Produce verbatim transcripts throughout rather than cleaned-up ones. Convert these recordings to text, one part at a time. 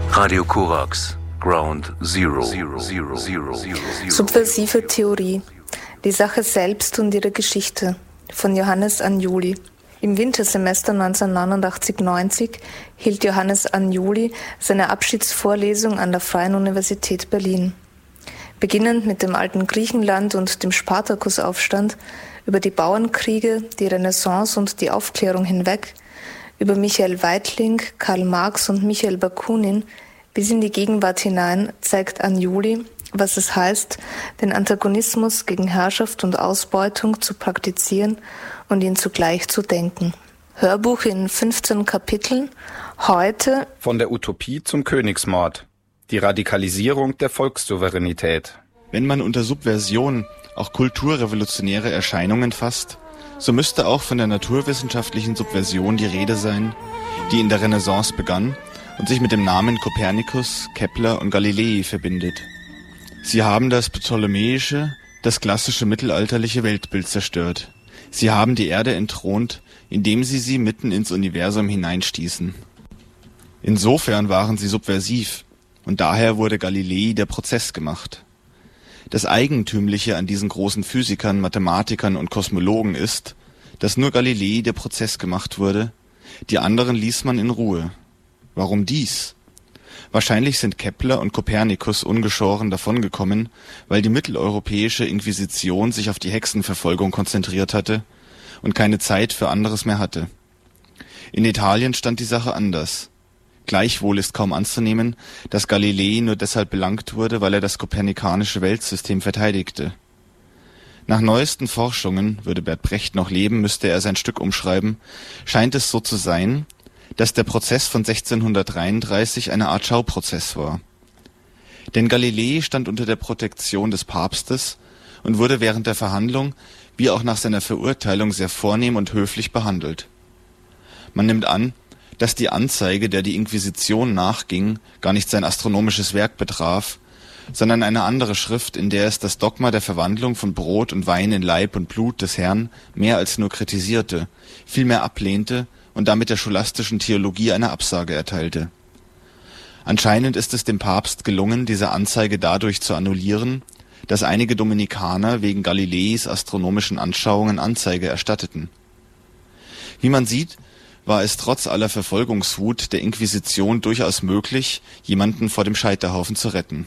Radio Korax, Ground Zero. Zero, Zero, Zero, Zero. Subversive Theorie. Die Sache selbst und ihre Geschichte von Johannes Anjuli. Im Wintersemester neunzehnhundertneunundachtzig neunzig hielt Johannes Anjuli seine Abschiedsvorlesung an der Freien Universität Berlin. Beginnend mit dem alten Griechenland und dem Spartakusaufstand, über die Bauernkriege, die Renaissance und die Aufklärung hinweg, über Michael Weitling, Karl Marx und Michael Bakunin bis in die Gegenwart hinein zeigt Anjuli, was es heißt, den Antagonismus gegen Herrschaft und Ausbeutung zu praktizieren und ihn zugleich zu denken. Hörbuch in fünfzehn Kapiteln. Heute von der Utopie zum Königsmord. Die Radikalisierung der Volkssouveränität. Wenn man unter Subversion auch kulturrevolutionäre Erscheinungen fasst, so müsste auch von der naturwissenschaftlichen Subversion die Rede sein, die in der Renaissance begann und sich mit dem Namen Kopernikus, Kepler und Galilei verbindet. Sie haben das ptolemäische, das klassische mittelalterliche Weltbild zerstört. Sie haben die Erde entthront, indem sie sie mitten ins Universum hineinstießen. Insofern waren sie subversiv, und daher wurde Galilei der Prozess gemacht. Das Eigentümliche an diesen großen Physikern, Mathematikern und Kosmologen ist, dass nur Galilei der Prozess gemacht wurde, die anderen ließ man in Ruhe. Warum dies? Wahrscheinlich sind Kepler und Kopernikus ungeschoren davongekommen, weil die mitteleuropäische Inquisition sich auf die Hexenverfolgung konzentriert hatte und keine Zeit für anderes mehr hatte. In Italien stand die Sache anders. Gleichwohl ist kaum anzunehmen, dass Galilei nur deshalb belangt wurde, weil er das kopernikanische Weltsystem verteidigte. Nach neuesten Forschungen, würde Bert Brecht noch leben, müsste er sein Stück umschreiben, scheint es so zu sein, dass der Prozess von sechzehnhundertdreiunddreißig eine Art Schauprozess war. Denn Galilei stand unter der Protektion des Papstes und wurde während der Verhandlung wie auch nach seiner Verurteilung sehr vornehm und höflich behandelt. Man nimmt an, dass die Anzeige, der die Inquisition nachging, gar nicht sein astronomisches Werk betraf, sondern eine andere Schrift, in der es das Dogma der Verwandlung von Brot und Wein in Leib und Blut des Herrn mehr als nur kritisierte, vielmehr ablehnte und damit der scholastischen Theologie eine Absage erteilte. Anscheinend ist es dem Papst gelungen, diese Anzeige dadurch zu annullieren, dass einige Dominikaner wegen Galileis astronomischen Anschauungen Anzeige erstatteten. Wie man sieht, war es trotz aller Verfolgungswut der Inquisition durchaus möglich, jemanden vor dem Scheiterhaufen zu retten.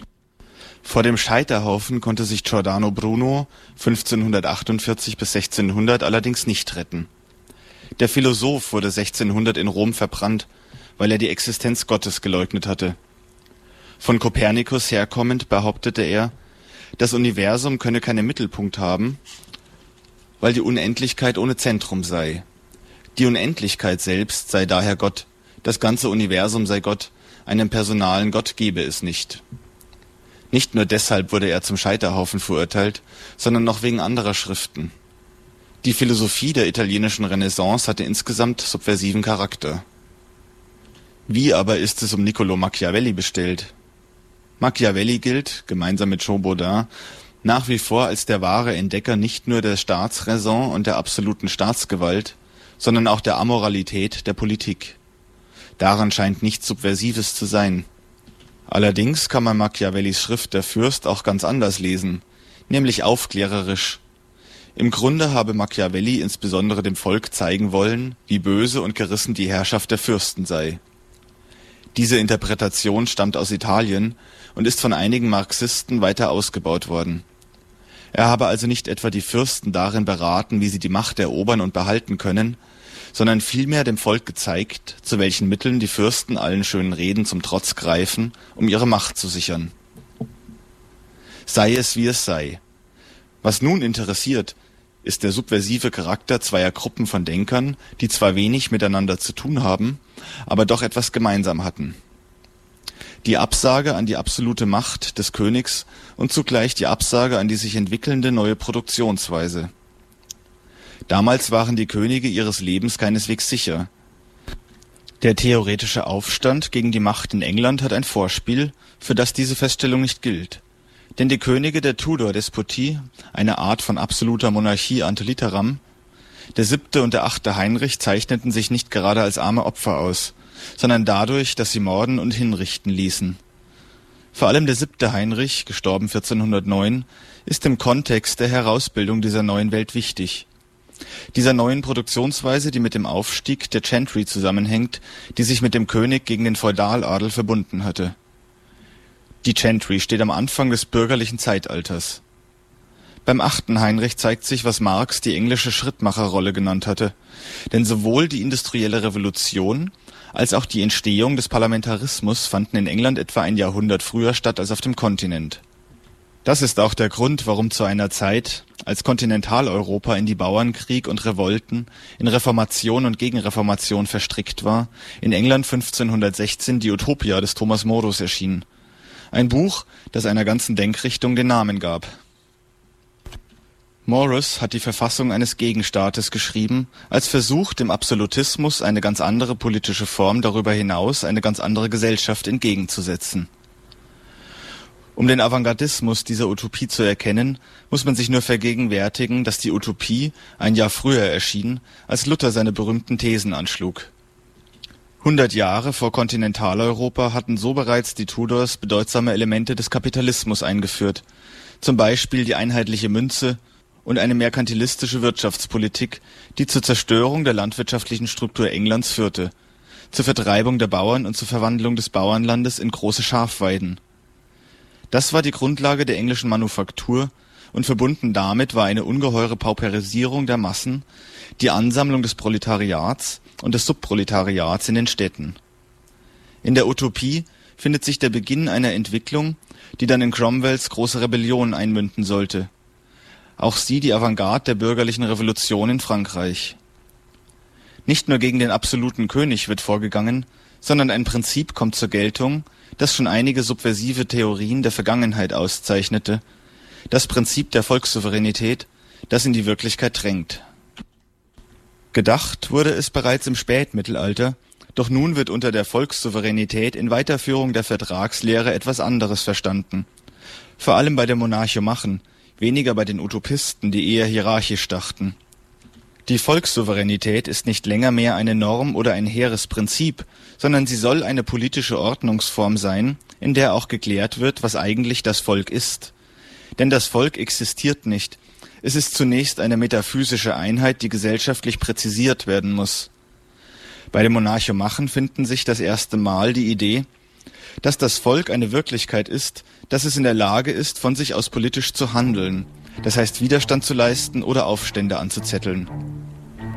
Vor dem Scheiterhaufen konnte sich Giordano Bruno fünfzehnhundertachtundvierzig bis sechzehnhundert allerdings nicht retten. Der Philosoph wurde sechzehnhundert in Rom verbrannt, weil er die Existenz Gottes geleugnet hatte. Von Kopernikus herkommend behauptete er, das Universum könne keinen Mittelpunkt haben, weil die Unendlichkeit ohne Zentrum sei. Die Unendlichkeit selbst sei daher Gott, das ganze Universum sei Gott, einen personalen Gott gebe es nicht. Nicht nur deshalb wurde er zum Scheiterhaufen verurteilt, sondern noch wegen anderer Schriften. Die Philosophie der italienischen Renaissance hatte insgesamt subversiven Charakter. Wie aber ist es um Niccolò Machiavelli bestellt? Machiavelli gilt, gemeinsam mit Jean Baudin, nach wie vor als der wahre Entdecker nicht nur der Staatsräson und der absoluten Staatsgewalt, sondern auch der Amoralität der Politik. Daran scheint nichts Subversives zu sein. Allerdings kann man Machiavellis Schrift Der Fürst auch ganz anders lesen, nämlich aufklärerisch. Im Grunde habe Machiavelli insbesondere dem Volk zeigen wollen, wie böse und gerissen die Herrschaft der Fürsten sei. Diese Interpretation stammt aus Italien und ist von einigen Marxisten weiter ausgebaut worden. Er habe also nicht etwa die Fürsten darin beraten, wie sie die Macht erobern und behalten können, sondern vielmehr dem Volk gezeigt, zu welchen Mitteln die Fürsten allen schönen Reden zum Trotz greifen, um ihre Macht zu sichern. Sei es wie es sei. Was nun interessiert, ist der subversive Charakter zweier Gruppen von Denkern, die zwar wenig miteinander zu tun haben, aber doch etwas gemeinsam hatten. Die Absage an die absolute Macht des Königs und zugleich die Absage an die sich entwickelnde neue Produktionsweise. Damals waren die Könige ihres Lebens keineswegs sicher. Der theoretische Aufstand gegen die Macht in England hat ein Vorspiel, für das diese Feststellung nicht gilt. Denn die Könige der Tudor-Despotie, eine Art von absoluter Monarchie ante litteram, der siebte und der achte Heinrich zeichneten sich nicht gerade als arme Opfer aus, sondern dadurch, dass sie morden und hinrichten ließen. Vor allem der siebte Heinrich, gestorben vierzehnhundertneun, ist im Kontext der Herausbildung dieser neuen Welt wichtig. Dieser neuen Produktionsweise, die mit dem Aufstieg der Gentry zusammenhängt, die sich mit dem König gegen den Feudaladel verbunden hatte. Die Gentry steht am Anfang des bürgerlichen Zeitalters. Beim achten Heinrich zeigt sich, was Marx die englische Schrittmacherrolle genannt hatte. Denn sowohl die industrielle Revolution als auch die Entstehung des Parlamentarismus fanden in England etwa ein Jahrhundert früher statt als auf dem Kontinent. Das ist auch der Grund, warum zu einer Zeit, als Kontinentaleuropa in die Bauernkrieg und Revolten, in Reformation und Gegenreformation verstrickt war, in England fünfzehnhundertsechzehn die Utopia des Thomas Morus erschien. Ein Buch, das einer ganzen Denkrichtung den Namen gab. Morus hat die Verfassung eines Gegenstaates geschrieben, als Versuch, dem Absolutismus eine ganz andere politische Form, darüber hinaus eine ganz andere Gesellschaft entgegenzusetzen. Um den Avantgardismus dieser Utopie zu erkennen, muss man sich nur vergegenwärtigen, dass die Utopie ein Jahr früher erschien, als Luther seine berühmten Thesen anschlug. Hundert Jahre vor Kontinentaleuropa hatten so bereits die Tudors bedeutsame Elemente des Kapitalismus eingeführt, zum Beispiel die einheitliche Münze und eine merkantilistische Wirtschaftspolitik, die zur Zerstörung der landwirtschaftlichen Struktur Englands führte, zur Vertreibung der Bauern und zur Verwandlung des Bauernlandes in große Schafweiden. Das war die Grundlage der englischen Manufaktur, und verbunden damit war eine ungeheure Pauperisierung der Massen, die Ansammlung des Proletariats und des Subproletariats in den Städten. In der Utopie findet sich der Beginn einer Entwicklung, die dann in Cromwells große Rebellion einmünden sollte. Auch sie die Avantgarde der bürgerlichen Revolution in Frankreich. Nicht nur gegen den absoluten König wird vorgegangen, sondern ein Prinzip kommt zur Geltung, das schon einige subversive Theorien der Vergangenheit auszeichnete, das Prinzip der Volkssouveränität, das in die Wirklichkeit drängt. Gedacht wurde es bereits im Spätmittelalter, doch nun wird unter der Volkssouveränität in Weiterführung der Vertragslehre etwas anderes verstanden. Vor allem bei den Monarchomachen, weniger bei den Utopisten, die eher hierarchisch dachten. Die Volkssouveränität ist nicht länger mehr eine Norm oder ein hehres Prinzip, sondern sie soll eine politische Ordnungsform sein, in der auch geklärt wird, was eigentlich das Volk ist. Denn das Volk existiert nicht. Es ist zunächst eine metaphysische Einheit, die gesellschaftlich präzisiert werden muss. Bei den Monarchomachen finden sich das erste Mal die Idee, dass das Volk eine Wirklichkeit ist, dass es in der Lage ist, von sich aus politisch zu handeln, das heißt Widerstand zu leisten oder Aufstände anzuzetteln.